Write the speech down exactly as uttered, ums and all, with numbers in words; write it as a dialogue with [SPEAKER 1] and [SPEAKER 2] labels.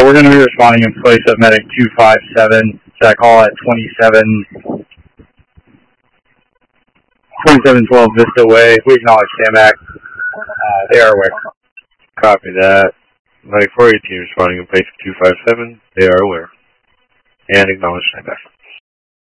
[SPEAKER 1] we're going to be responding in place of medic two five seven. That call at twenty-seven twelve Vista Way. We acknowledge standback. Uh, they are aware.
[SPEAKER 2] Copy that. Medic four eighteen responding in place of two five seven. They are aware. And acknowledge standback.